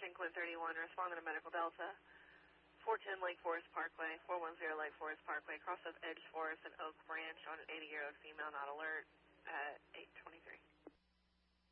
Quinn 31, responding to Medical Delta. 410 Lake Forest Parkway, 410 Lake Forest Parkway, cross of Edge Forest and Oak Branch on an 80-year-old female not alert at 8:23.